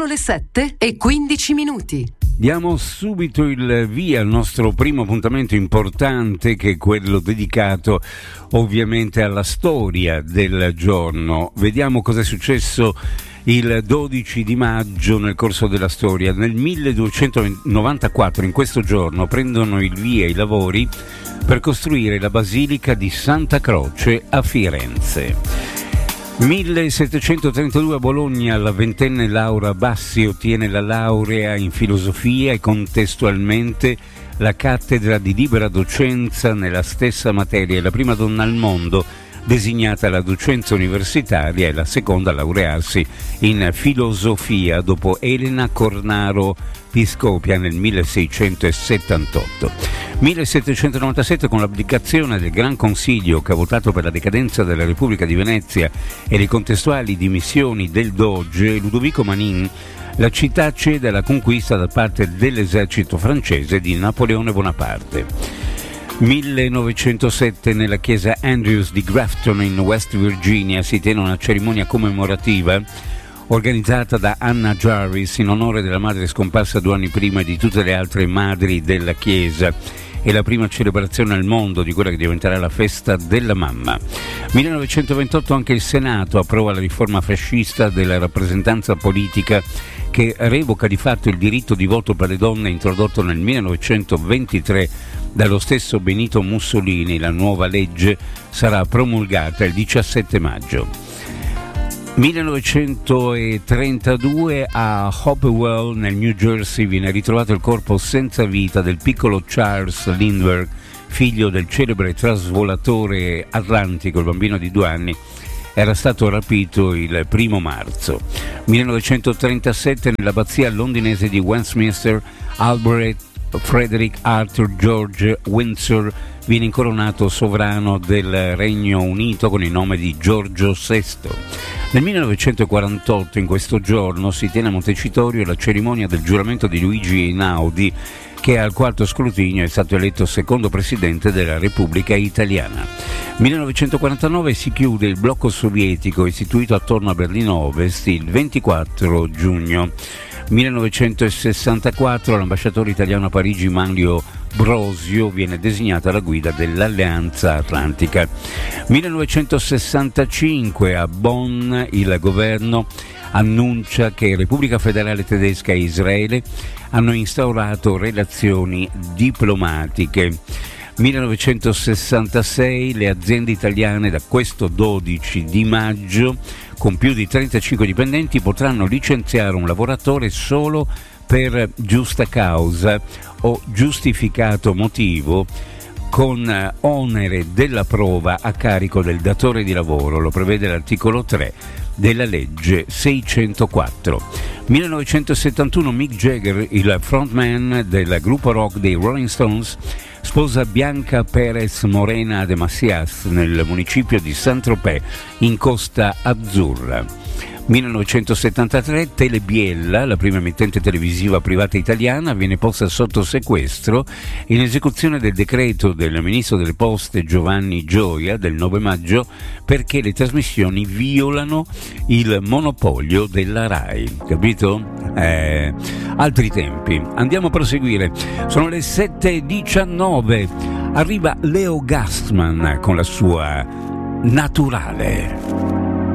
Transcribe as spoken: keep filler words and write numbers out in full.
Sono le sette e quindici minuti. Diamo subito il via al nostro primo appuntamento importante, che è quello dedicato ovviamente alla storia del giorno. Vediamo cosa è successo il dodici di maggio nel corso della storia. Nel milleduecentonovantaquattro, in questo giorno, prendono il via i lavori per costruire la Basilica di Santa Croce a Firenze. millesettecentotrentadue a Bologna, la ventenne Laura Bassi ottiene la laurea in filosofia e contestualmente la cattedra di libera docenza nella stessa materia. È la prima donna al mondo designata alla docenza universitaria e la seconda a laurearsi in filosofia dopo Elena Cornaro Piscopia nel milleseicentosettantotto. millesettecentonovantasette, con l'abdicazione del Gran Consiglio che ha votato per la decadenza della Repubblica di Venezia e le contestuali dimissioni del Doge Ludovico Manin, la città cede alla conquista da parte dell'esercito francese di Napoleone Bonaparte. millenovecentosette, nella chiesa Andrews di Grafton in West Virginia si tiene una cerimonia commemorativa organizzata da Anna Jarvis in onore della madre scomparsa due anni prima e di tutte le altre madri della chiesa. È la prima celebrazione al mondo di quella che diventerà la festa della mamma. millenovecentoventotto, anche il Senato approva la riforma fascista della rappresentanza politica che revoca di fatto il diritto di voto per le donne introdotto nel millenovecentoventitré dallo stesso Benito Mussolini. La nuova legge sarà promulgata il diciassette maggio. millenovecentotrentadue, a Hopewell nel New Jersey viene ritrovato il corpo senza vita del piccolo Charles Lindbergh, figlio del celebre trasvolatore atlantico. Il bambino di due anni era stato rapito il primo marzo. millenovecentotrentasette, nell'abbazia londinese di Westminster, Albert Frederick Arthur George Windsor viene incoronato sovrano del Regno Unito con il nome di Giorgio sesto. Nel millenovecentoquarantotto, in questo giorno, si tiene a Montecitorio la cerimonia del giuramento di Luigi Einaudi, che al quarto scrutinio è stato eletto secondo presidente della Repubblica Italiana. millenovecentoquarantanove si chiude il blocco sovietico istituito attorno a Berlino Ovest il ventiquattro giugno. millenovecentosessantaquattro, l'ambasciatore italiano a Parigi Manlio Brosio viene designato alla guida dell'Alleanza Atlantica. millenovecentosessantacinque, a Bonn il governo annuncia che Repubblica Federale Tedesca e Israele hanno instaurato relazioni diplomatiche. millenovecentosessantasei, le aziende italiane da questo dodici di maggio con più di trentacinque dipendenti potranno licenziare un lavoratore solo per giusta causa o giustificato motivo, con onere della prova a carico del datore di lavoro. Lo prevede l'articolo tre della legge seicentoquattro. millenovecentosettantuno, Mick Jagger, il frontman del gruppo rock dei Rolling Stones, sposa Bianca Perez Morena de Macias nel municipio di Saint-Tropez in Costa Azzurra. millenovecentosettantatré, Telebiella, la prima emittente televisiva privata italiana, viene posta sotto sequestro in esecuzione del decreto del ministro delle Poste Giovanni Gioia del nove maggio, perché le trasmissioni violano il monopolio della RAI. Capito? Eh, altri tempi. Andiamo a proseguire. Sono le sette e diciannove. Arriva Leo Gastman con la sua Naturale.